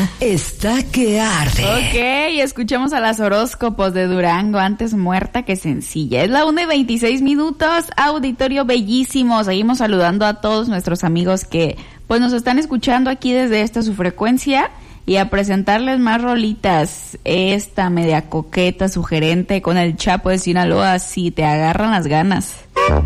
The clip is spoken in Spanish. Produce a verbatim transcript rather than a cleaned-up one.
está que arde. Ok, escuchamos a las horóscopos de Durango, antes muerta que sencilla. Es la una y veintiséis minutos, auditorio bellísimo. Seguimos saludando a todos nuestros amigos que pues nos están escuchando aquí desde esta su frecuencia y a presentarles más rolitas. Esta media coqueta, sugerente con el Chapo de Sinaloa, si te agarran las ganas.